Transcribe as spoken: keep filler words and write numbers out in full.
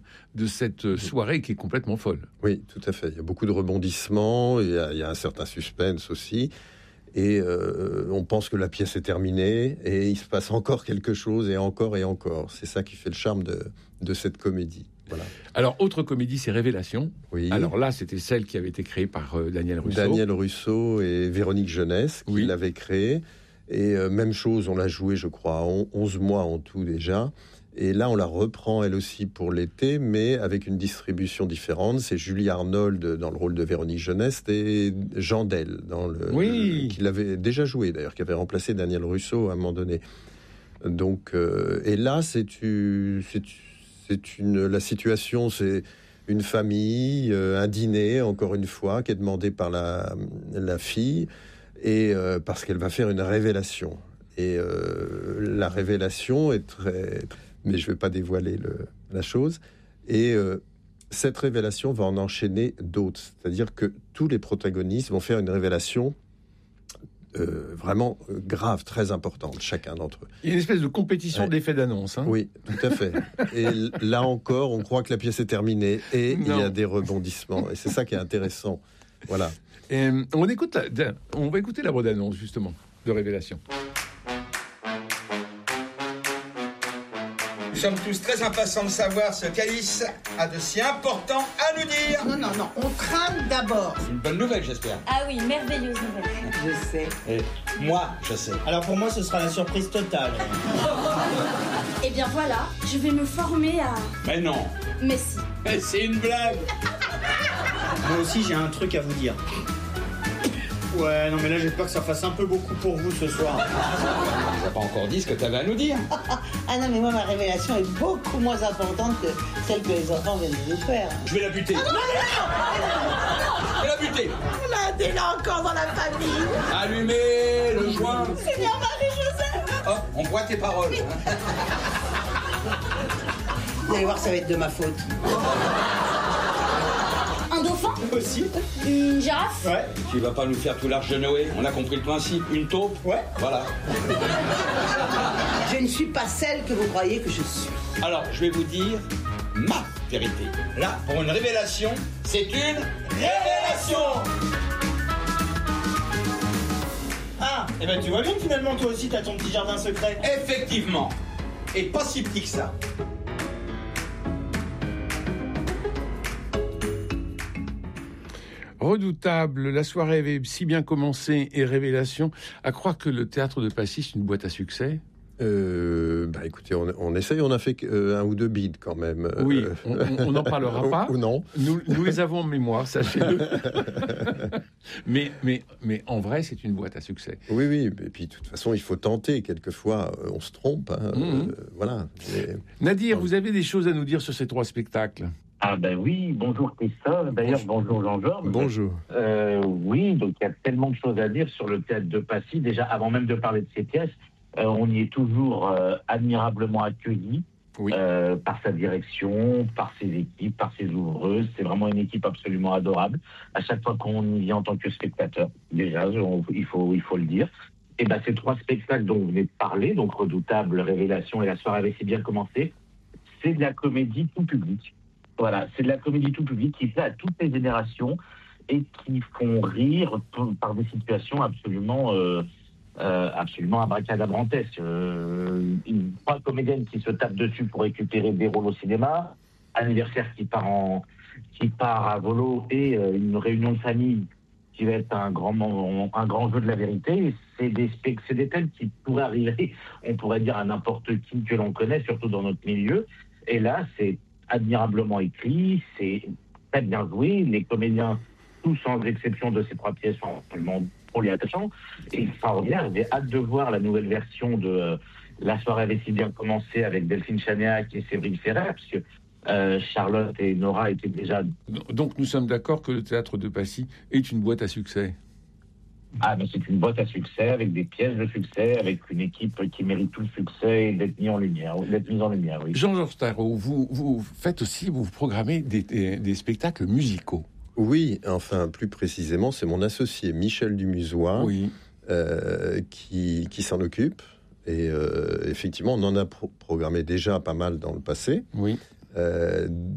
de cette soirée qui est complètement folle. Oui, tout à fait. Il y a beaucoup de rebondissements, il y a, il y a un certain suspense aussi. Et euh, on pense que la pièce est terminée et il se passe encore quelque chose et encore et encore. C'est ça qui fait le charme de, de cette comédie. Voilà. Alors, autre comédie, c'est Révélation. Oui. Alors là, c'était celle qui avait été créée par euh, Daniel Russo. Daniel Russo et Véronique Jeunesse qui oui. l'avaient créée. Et euh, même chose, on l'a jouée, je crois, onze mois en tout déjà. Et là, on la reprend, elle aussi, pour l'été, mais avec une distribution différente. C'est Julie Arnold dans le rôle de Véronique Jeunesse et Jean Del, dans le, oui. le, qui l'avait déjà joué, d'ailleurs, qui avait remplacé Daniel Russo à un moment donné. Donc, euh, et là, c'est, c'est, c'est une, la situation, c'est une famille, euh, un dîner, encore une fois, qui est demandé par la, la fille, et euh, parce qu'elle va faire une révélation. Et euh, la révélation est très... mais je ne vais pas dévoiler le, la chose. Et euh, cette révélation va en enchaîner d'autres. C'est-à-dire que tous les protagonistes vont faire une révélation euh, vraiment grave, très importante, chacun d'entre eux. Il y a une espèce de compétition ouais. d'effets d'annonce. Hein. Oui, tout à fait. Et là encore, on croit que la pièce est terminée et non. il y a des rebondissements. Et c'est ça qui est intéressant. Voilà. Et on, écoute la, on va écouter la bande-annonce, justement, de Révélation. Nous sommes tous très impatients de savoir ce qu'Alice a de si important à nous dire. Non, non, non, on crame d'abord. C'est une bonne nouvelle, j'espère. Ah oui, merveilleuse nouvelle. Je sais. Et moi, je sais. Alors pour moi, ce sera la surprise totale. Eh bien voilà, je vais me former à... Mais non. Mais si. Mais c'est une blague. Moi aussi, j'ai un truc à vous dire. Ouais, non mais là j'ai peur que ça fasse un peu beaucoup pour vous ce soir. Tu n'as pas encore dit ce que tu avais à nous dire. Ah non mais moi ma révélation est beaucoup moins importante que celle que les enfants viennent de nous faire. Je vais la buter. Ah non, non, non, je vais la buter. On a un délinquant dans la famille. Allumez le joint. C'est bien Marie-Joseph. Oh, on voit tes paroles. Vous allez voir, ça va être de ma faute. Un dauphin ? Aussi. Une girafe ? Ouais. Tu vas pas nous faire tout l'arche de Noé. On a compris le principe. Une taupe ? Ouais. Voilà. Je ne suis pas celle que vous croyez que je suis. Alors, je vais vous dire ma vérité. Là, pour une révélation, c'est une révélation. Ah, et eh ben tu vois bien que finalement toi aussi t'as ton petit jardin secret. Effectivement. Et pas si petit que ça. Redoutable, la soirée avait si bien commencé et Révélation, à croire que le théâtre de Passy c'est une boîte à succès. Euh, bah écoutez, on, on essaye, on a fait euh, un ou deux bides quand même. Oui, on n'en parlera pas. Ou non. Nous, nous les avons en mémoire, sachez-le. mais, mais, mais en vrai, c'est une boîte à succès. Oui, oui. Et puis de toute façon, il faut tenter. Quelquefois, on se trompe. Hein, mmh. euh, voilà. Et... Nadir, vous avez des choses à nous dire sur ces trois spectacles ? Ah ben oui, bonjour Christophe, d'ailleurs bonjour Jean-Georges. Bonjour. Euh, oui, donc il y a tellement de choses à dire sur le théâtre de Passy. Déjà, avant même de parler de ces pièces, euh, on y est toujours euh, admirablement accueillis oui. euh, par sa direction, par ses équipes, par ses ouvreuses. C'est vraiment une équipe absolument adorable. À chaque fois qu'on y vient en tant que spectateur, déjà, on, il, faut, il faut le dire. Et ben ces trois spectacles dont vous venez de parler, donc Redoutable, Révélation et La soirée avait si bien commencé, c'est de la comédie tout public. Voilà, c'est de la comédie tout public qui plaît à toutes les générations et qui font rire par des situations absolument, euh, euh, absolument abracadabrantesques. Euh, une trois comédiennes qui se tapent dessus pour récupérer des rôles au cinéma, anniversaire qui part en, qui part à volo et euh, une réunion de famille qui va être un grand, un grand jeu de la vérité. C'est des, c'est des thèmes qui pourraient arriver, on pourrait dire à n'importe qui que l'on connaît, surtout dans notre milieu. Et là, c'est admirablement écrit, c'est très bien joué, les comédiens, tous sans exception de ces trois pièces, sont absolument pour les attachants, et extraordinaire. J'ai hâte de voir la nouvelle version de euh, La soirée avait si bien commencé avec Delphine Chanéac et Séverine Ferrer, parce que euh, Charlotte et Nora étaient déjà... Donc nous sommes d'accord que le théâtre de Passy est une boîte à succès. Ah, mais c'est une boîte à succès, avec des pièces de succès, avec une équipe qui mérite tout le succès et d'être mise en lumière. D'être mise en lumière, oui. Jean-Georges Tarot, vous, vous faites aussi, vous programmez des, des, des spectacles musicaux. Oui, enfin, plus précisément, c'est mon associé Michel Dumusois oui. euh, qui, qui s'en occupe. Et euh, effectivement, on en a pro- programmé déjà pas mal dans le passé. Oui. Euh,